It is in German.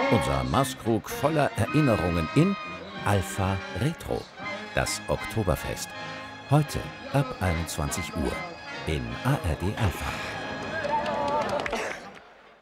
Unser Maßkrug voller Erinnerungen in Alpha Retro, das Oktoberfest. Heute ab 21 Uhr in ARD Alpha.